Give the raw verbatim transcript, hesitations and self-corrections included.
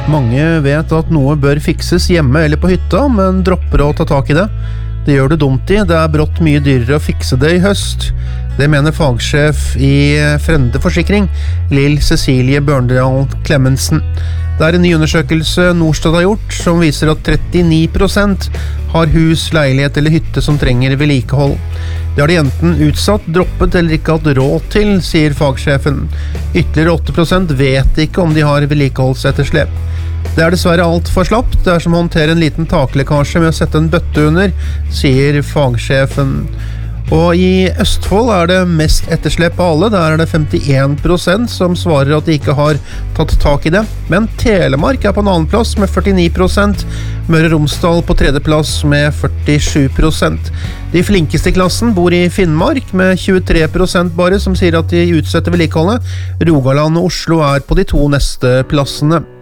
Mange vet at noe bør fikses hjemme eller på hytta, men dropper å ta tak i det. Det gjør du dumt i, det er brått mye dyrere å fikse det i høst. Det mener fagsjef i Frende Forsikring, Lill Cecilie Børndal Clemensen. Det er en ny undersøkelse Norstat har gjort, som viser at trettini prosent har hus, leilighet eller hytte som trenger vedlikehold. Det har de enten utsatt, droppet eller ikke hatt råd til, sier fagsjefen. Ytterligere åtte prosent vet ikke om de har vedlikeholdsetterslep. Det er dessverre alt for slapt, det er som å håndtere en liten taklekkasje med å sette en bøtte under, sier fagsjefen. Og i Østfold er det mest etterslep av alle, der er det femtien prosent som svarer at de ikke har tatt tak i det. Men Telemark er på en annen plass med førtini prosent, Møre og Romsdal på tredje plass med førtisju prosent. De flinkeste i klassen bor i Finnmark med tjuetre prosent bare, som sier at de utsetter vedlikeholdet. Rogaland og Oslo er på de to neste plassene.